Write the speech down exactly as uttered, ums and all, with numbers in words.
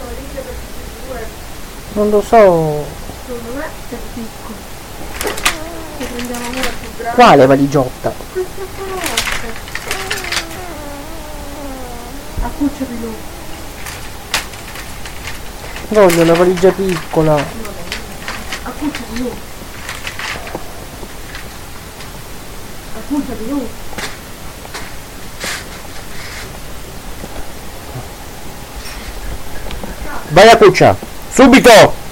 Non lo so. Secondo me è piccolo. Se prendiamo una più grande. Quale valigiotta? Questa parola. Accucciati lui. Voglio una valigia piccola. Accucciati lui. Accucciati lui. Vai a cuccia! Subito!